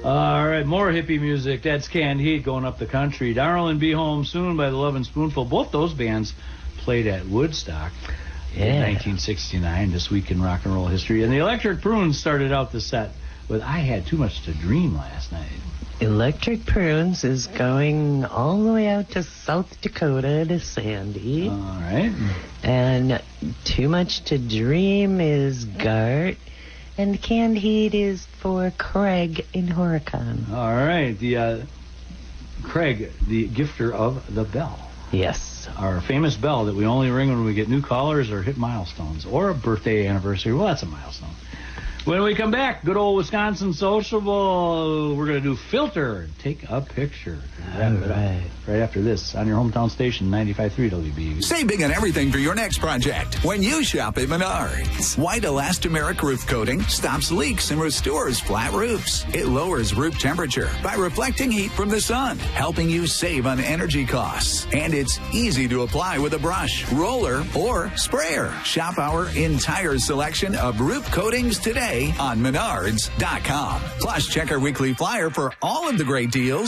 All right, more hippie music. That's Canned Heat going up the country. Darlin' Be Home Soon by the Lovin' Spoonful. Both those bands played at Woodstock in 1969, this week in rock and roll history. And the Electric Prunes started out the set with I Had Too Much to Dream last night. Electric Prunes is going all the way out to South Dakota to Sandy. All right. And Too Much to Dream is Gart. And Canned Heat is for Craig in Horicon. All right. The Craig, the gifter of the bell. Yes. Our famous bell that we only ring when we get new callers or hit milestones or a birthday anniversary. Well, that's a milestone. When we come back, good old Wisconsin Sociable, we're going to do Filter, Take a Picture. Right after this on your hometown station, 95.3 WB. Save big on everything for your next project when you shop at Menards. White elastomeric roof coating stops leaks and restores flat roofs. It lowers roof temperature by reflecting heat from the sun, helping you save on energy costs. And it's easy to apply with a brush, roller, or sprayer. Shop our entire selection of roof coatings today on Menards.com. Plus, check our weekly flyer for all of the great deals